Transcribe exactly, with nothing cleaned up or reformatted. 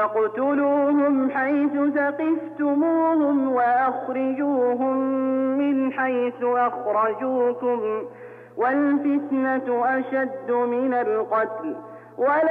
فاقتلوهم حيث ثقفتموهم وأخرجوهم من حيث أخرجوكم والفتنة أشد من القتل ولا